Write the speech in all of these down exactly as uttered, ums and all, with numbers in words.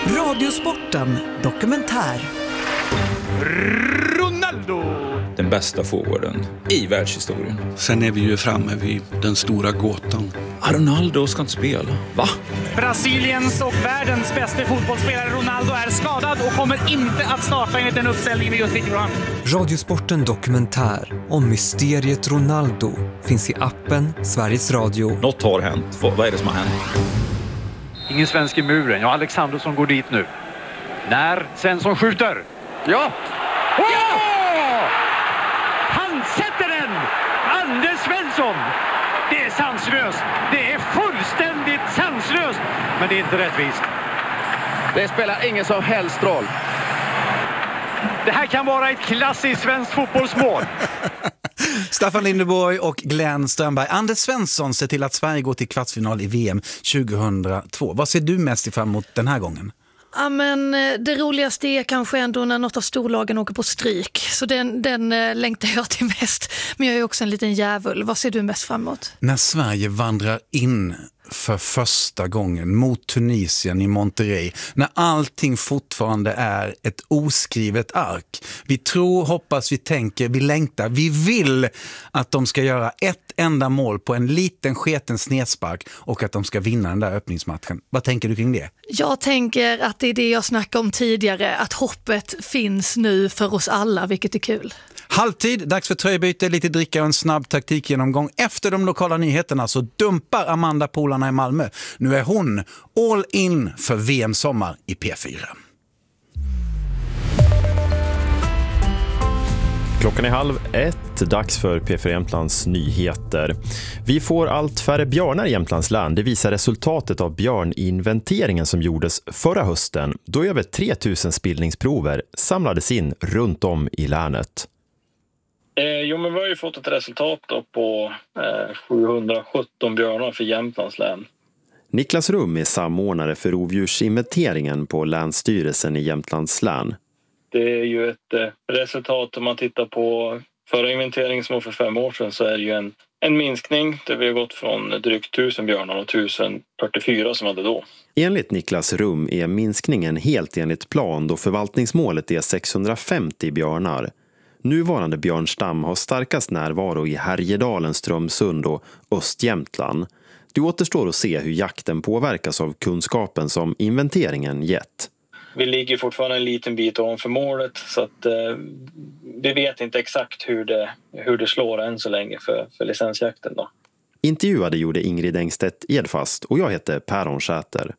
Radiosporten dokumentär. Ronaldo! Den bästa forwarden i världshistorien. Sen är vi ju framme vid den stora gåtan. Ah, Ronaldo ska inte spela. Va? Brasiliens och världens bästa fotbollsspelare Ronaldo är skadad och kommer inte att starta enligt den uppställning vi just fick fram. Radiosporten dokumentär om mysteriet Ronaldo finns i appen Sveriges Radio. Något har hänt. Vad är det som har hänt? Ingen svensk i muren. Ja, Alexandersson går dit nu. När Svensson skjuter. Ja! Ja! Han sätter den! Anders Svensson! Det är sanslöst. Det är fullständigt sanslöst. Men det är inte rättvist. Det spelar ingen som helst roll. Det här kan vara ett klassiskt svenskt fotbollsmål. Staffan Lindeborg och Glenn Strömberg. Anders Svensson ser till att Sverige går till kvartsfinal i V M tjugohundratvå. Vad ser du mest fram emot den här gången? Ja, men det roligaste är kanske ändå när något av storlagen åker på stryk. Så den, den längtar jag till mest. Men jag är också en liten djävul. Vad ser du mest fram emot? När Sverige vandrar in för första gången mot Tunisien i Monterrey, när allting fortfarande är ett oskrivet ark. Vi tror, hoppas, vi tänker, vi längtar, vi vill att de ska göra ett enda mål på en liten sketen snedspark och att de ska vinna den där öppningsmatchen. Vad tänker du kring det? Jag tänker att det är det jag snackade om tidigare, att hoppet finns nu för oss alla, vilket är kul. Halvtid, dags för tröjbyte, lite dricka och en snabb taktikgenomgång. Efter de lokala nyheterna så dumpar Amanda polarna i Malmö. Nu är hon all in för V M-sommar i P fyra. Klockan är halv ett, dags för P fyra Jämtlands nyheter. Vi får allt färre björnar i Jämtlands län. Det visar resultatet av björninventeringen som gjordes förra hösten, då över tre tusen spillningsprover samlades in runt om i länet. Eh, jo, men vi har ju fått ett resultat då på eh, sjuhundrasjutton björnar för Jämtlands län. Niklas Rum är samordnare för rovdjursinventeringen på Länsstyrelsen i Jämtlands län. Det är ju ett eh, resultat om man tittar på förra inventeringen som var för fem år sedan, så är det ju en, en minskning där vi har gått från drygt tusen björnar och tusen fyrtiofyra som hade då. Enligt Niklas Rum är minskningen helt enligt plan då förvaltningsmålet är sexhundrafemtio björnar. Nuvarande björnstam har starkast närvaro i Härjedalen, Strömsund och Östjämtland. Det återstår att se hur jakten påverkas av kunskapen som inventeringen gett. Vi ligger fortfarande en liten bit ovanför målet, så att eh, vi vet inte exakt hur det, hur det slår än så länge för, för licensjakten då. Intervjuade gjorde Ingrid Engstedt Edfast och jag heter Per Säter.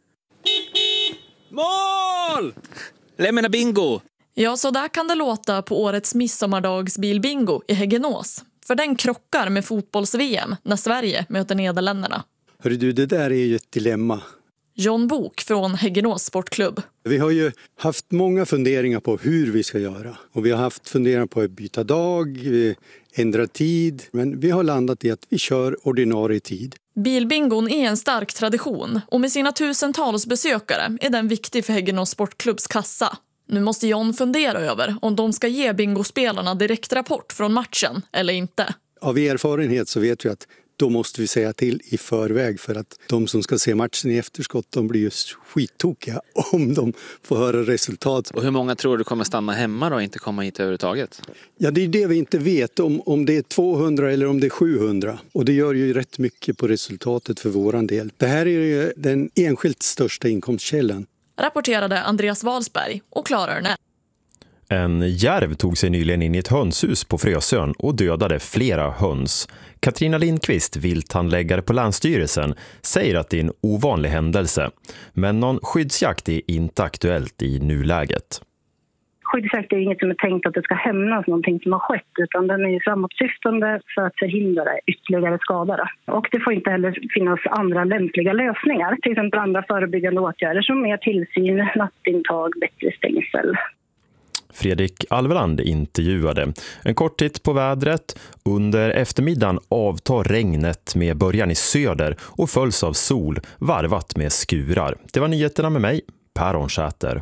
Mål! Lämna bingo! Ja, så där kan det låta på årets midsommardagsbilbingo i Häggenås. För den krockar med fotbolls-V M när Sverige möter Nederländerna. Hörru du, det där är ju ett dilemma. John Bok från Häggenås sportklubb. Vi har ju haft många funderingar på hur vi ska göra. Och vi har haft funderingar på att byta dag, ändra tid. Men vi har landat i att vi kör ordinarie tid. Bilbingon är en stark tradition och med sina tusentals besökare är den viktig för Häggenås sportklubbs kassa. Nu måste John fundera över om de ska ge bingospelarna direkt rapport från matchen eller inte. Av erfarenhet så vet vi att då måste vi säga till i förväg, för att de som ska se matchen i efterskott, de blir ju skittokiga om de får höra resultat. Och hur många tror du kommer stanna hemma då och inte komma hit överhuvudtaget? Ja, det är det vi inte vet, om, om det är tvåhundra eller om det är sjuhundra. Och det gör ju rätt mycket på resultatet för våran del. Det här är ju den enskilt största inkomstkällan. Rapporterade Andreas Walsberg och Klara Örne. En järv tog sig nyligen in i ett hönshus på Frösön och dödade flera höns. Katrina Lindqvist, vilthandläggare på Länsstyrelsen, säger att det är en ovanlig händelse. Men någon skyddsjakt är inte aktuellt i nuläget. Skyddsjakt är inget som är tänkt att det ska hämnas någonting som har skett, utan den är ju framåtsyftande för att förhindra ytterligare skador. Och det får inte heller finnas andra lämpliga lösningar, till exempel andra förebyggande åtgärder som mer tillsyn, nattintag, bättre stängsel. Fredrik Alveland intervjuade. En kort titt på vädret. Under eftermiddagen avtar regnet med början i söder och följs av sol, varvat med skurar. Det var nyheterna med mig, Per Säter.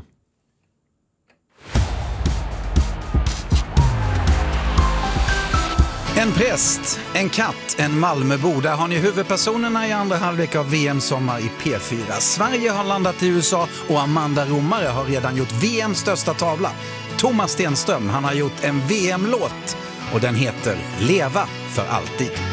En präst, en katt, en Malmöbo. Där har ni huvudpersonerna i andra halvlek av V M-sommar i P fyra. Sverige har landat i U S A och Amanda Romare har redan gjort V M:s största tavla. Thomas Stenström, han har gjort en V M-låt och den heter Leva för alltid.